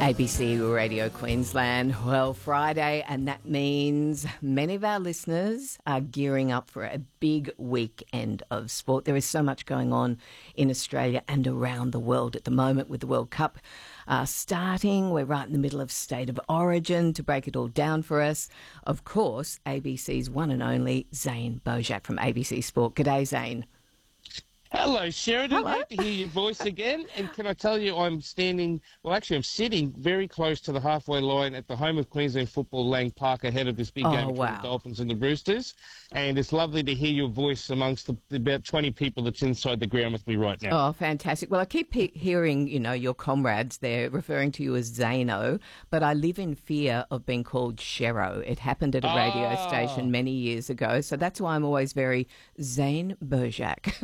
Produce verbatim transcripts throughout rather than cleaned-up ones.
A B C Radio Queensland. Well, Friday, and that means many of our listeners are gearing up for a big weekend of sport. There is so much going on in Australia and around the world at the moment with the World Cup uh, starting. We're right in the middle of State of Origin. To break it all down for us, of course, A B C's one and only Zane Bojak from A B C Sport. G'day, Zane. Hello, Sheridan. Hello. Great to hear your voice again. And can I tell you, I'm standing, well, actually, I'm sitting very close to the halfway line at the home of Queensland football, Lang Park, ahead of this big Oh, game between wow. the Dolphins and the Roosters. And it's lovely to hear your voice amongst the, the about twenty people that's inside the ground with me right now. Oh, fantastic. Well, I keep he- hearing, you know, your comrades, they're referring to you as Zano, but I live in fear of being called Shero. It happened at a radio Oh. station many years ago, so that's why I'm always very Zane Bojak.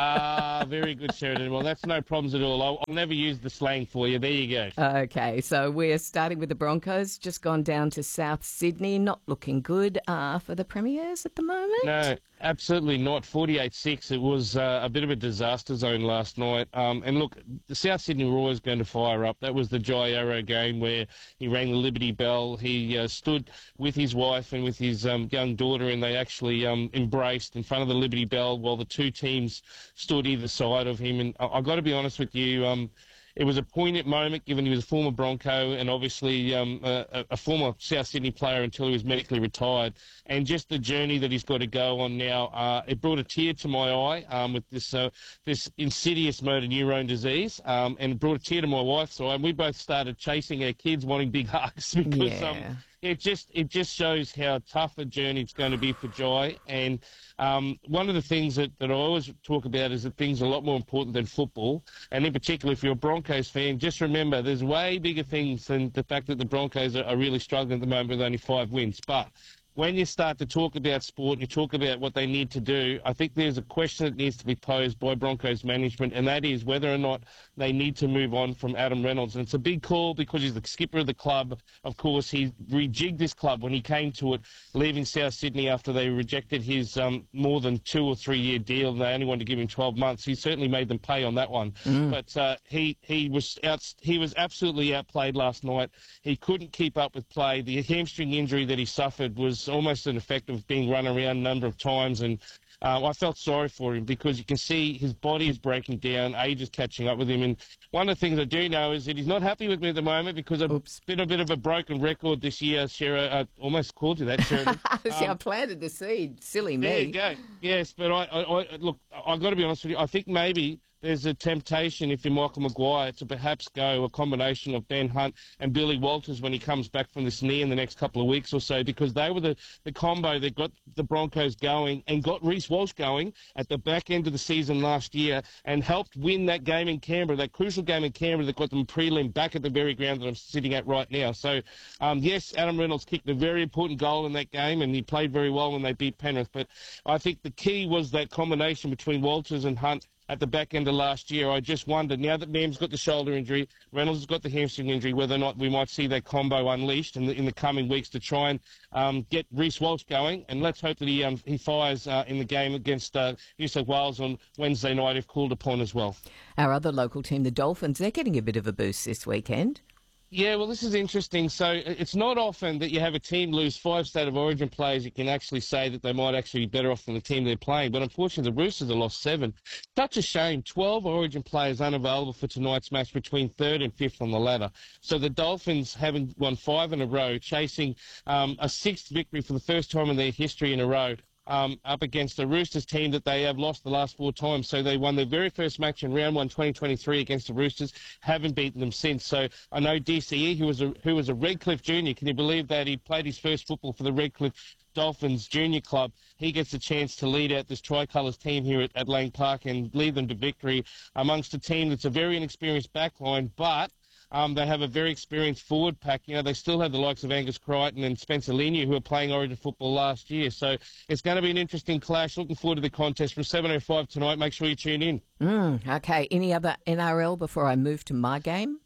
Ah, very good, Sheridan. Well, that's no problems at all. I'll, I'll never use the slang for you. There you go. Okay, so we're starting with the Broncos, just gone down to South Sydney, not looking good uh, for the Premiers at the moment. No, absolutely not. forty-eight six. It was uh, a bit of a disaster zone last night. Um, and look, the South Sydney Roar is going to fire up. That was the Jai Arrow game where he rang the Liberty Bell. He uh, stood with his wife and with his um, young daughter, and they actually um, embraced in front of the Liberty Bell while the two teams stood either side of him. And I- I've got to be honest with you, um, it was a poignant moment, given he was a former Bronco and obviously um, a, a former South Sydney player until he was medically retired. And just the journey that he's got to go on now, uh, it brought a tear to my eye um, with this uh, this insidious motor neurone disease, um, and it brought a tear to my wife's eye. And we both started chasing our kids, wanting big hugs because Yeah. um, it just it just shows how tough a journey it's going to be for Jai. And um, one of the things that, that I always talk about is that things are a lot more important than football. And in particular, if you're a Broncos fan, just remember there's way bigger things than the fact that the Broncos are, are really struggling at the moment with only five wins. But when you start to talk about sport and you talk about what they need to do, I think there's a question that needs to be posed by Broncos management, and that is whether or not they need to move on from Adam Reynolds. And it's a big call because he's the skipper of the club. Of course, he rejigged this club when he came to it, leaving South Sydney after they rejected his um, more than two or three year deal. They only wanted to give him twelve months. He certainly made them pay on that one. Mm. But uh, he he was out, he was absolutely outplayed last night. He couldn't keep up with play. The hamstring injury that he suffered was almost an effect of being run around a number of times, and uh, I felt sorry for him because you can see his body is breaking down, age is catching up with him. And one of the things I do know is that he's not happy with me at the moment because I've Oops. been a bit of a broken record this year. Shera, I almost called you that, Sheridan. See, I Um, planted the seed. Silly me. there you go. Yes, but I, I, I look, I've got to be honest with you. I think maybe there's a temptation, if you're Michael Maguire, to perhaps go a combination of Ben Hunt and Billy Walters when he comes back from this knee in the next couple of weeks or so, because they were the, the combo that got the Broncos going and got Reece Walsh going at the back end of the season last year and helped win that game in Canberra, that crucial game in Canberra that got them prelim back at the very ground that I'm sitting at right now. So, um, yes, Adam Reynolds kicked a very important goal in that game and he played very well when they beat Penrith, but I think the key was that combination between Walters and Hunt at the back end of last year. I just wondered, now that Nam's got the shoulder injury, Reynolds has got the hamstring injury, whether or not we might see that combo unleashed in the, in the coming weeks to try and um, get Reece Walsh going. And let's hope that he um, he fires uh, in the game against uh, New South Wales on Wednesday night if called upon as well. Our other local team, the Dolphins, they're getting a bit of a boost this weekend. Yeah, well, this is interesting. So it's not often that you have a team lose five State of Origin players. You can actually say that they might actually be better off than the team they're playing. But unfortunately, the Roosters have lost seven. Such a shame. twelve Origin players unavailable for tonight's match between third and fifth on the ladder. So the Dolphins, having won five in a row, chasing um, a sixth victory for the first time in their history in a row, Um, up against a Roosters team that they have lost the last four times. So they won their very first match in round one, twenty twenty-three against the Roosters, haven't beaten them since. So I know D C E, who was a, who was a Redcliffe junior, can you believe that? He played his first football for the Redcliffe Dolphins junior club. He gets a chance to lead out this Tricolours team here at, at Lang Park and lead them to victory amongst a team that's a very inexperienced backline, but Um, they have a very experienced forward pack. You know, they still have the likes of Angus Crichton and Spencer Leniu, who are playing Origin football last year. So it's going to be an interesting clash. Looking forward to the contest from seven oh five tonight. Make sure you tune in. Mm, okay. Any other N R L before I move to my game?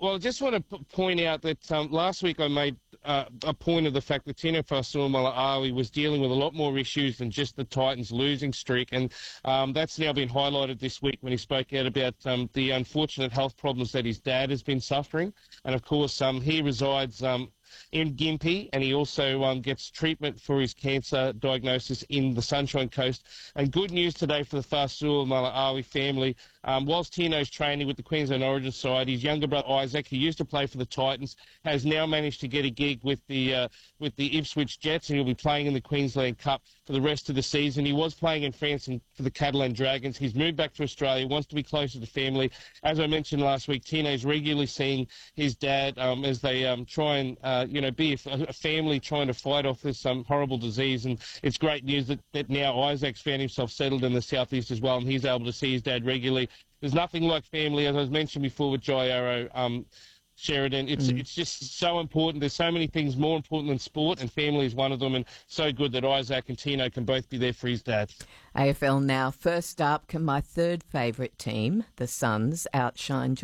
Well, I just want to p- point out that um, last week I made uh, a point of the fact that Tino Fa'asuamaleaui was dealing with a lot more issues than just the Titans losing streak, and um, that's now been highlighted this week when he spoke out about um, the unfortunate health problems that his dad has been suffering. And, of course, um, he resides um, in Gympie, and he also um, gets treatment for his cancer diagnosis in the Sunshine Coast. And good news today for the Fa'asuamaleaui family. Um, whilst Tino's training with the Queensland Origin side, his younger brother Isaac, who used to play for the Titans, has now managed to get a gig with the uh, with the Ipswich Jets, and he'll be playing in the Queensland Cup for the rest of the season. He was playing in France and for the Catalan Dragons. He's moved back to Australia, wants to be closer to family. As I mentioned last week, Tino's regularly seeing his dad um, as they um, try and uh, you know be a, a family trying to fight off this um, horrible disease. And it's great news that, that now Isaac's found himself settled in the southeast as well, and he's able to see his dad regularly. There's nothing like family, as I mentioned before with Jai Arrow, um, Sheridan. It's mm. it's just so important. There's so many things more important than sport, and family is one of them. And so good that Isaac and Tino can both be there for his dad. A F L now. First up, can my third favourite team, the Suns, outshine